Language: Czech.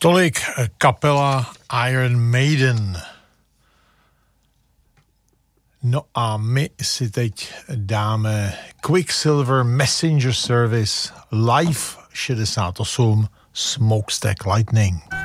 Tolik kapela Iron Maiden. No a my si teď dáme Quicksilver Messenger Service Live 68 Smokestack Lightning.